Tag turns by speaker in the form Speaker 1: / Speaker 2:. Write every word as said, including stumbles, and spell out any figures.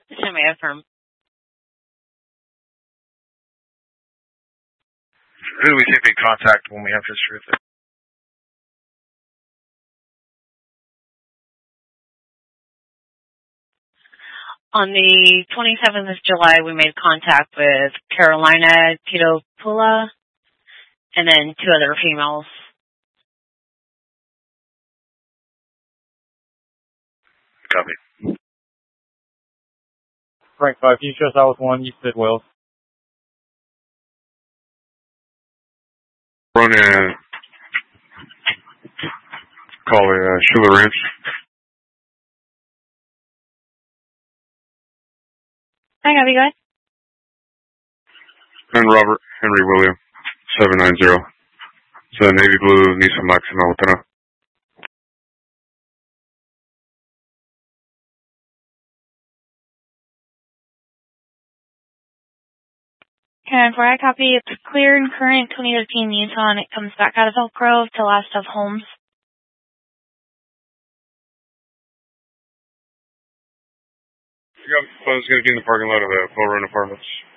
Speaker 1: Semi affirm.
Speaker 2: Who do we think they contact when we have history with it?
Speaker 1: On the twenty-seventh of July, we made contact with Carolina Titopula and then two other females.
Speaker 2: Copy.
Speaker 3: Frank five, can you show us out with one? You said Wells.
Speaker 4: Ronan, call it uh, Schuler Ranch.
Speaker 1: Hi, Gabby, go ahead.
Speaker 4: And Robert Henry William, seven nine zero. It's a navy blue Nissan Maxima with a
Speaker 5: ten four, I copy. It's a clear and current twenty thirteen Nissan. It comes back out of Elk Grove to last of Holmes.
Speaker 4: Yep, I was going to be in the parking lot of the Full Run Apartments.